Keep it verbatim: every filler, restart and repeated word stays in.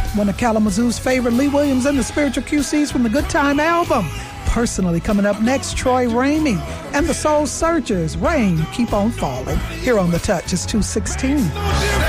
One of Kalamazoo's favorite, Lee Williams and the Spiritual Q Cs from the Good Time album. Personally, coming up next, Troy Ramey and the Soul Searchers. Rain, Keep on Falling. Here on The Touch, it's two sixteen.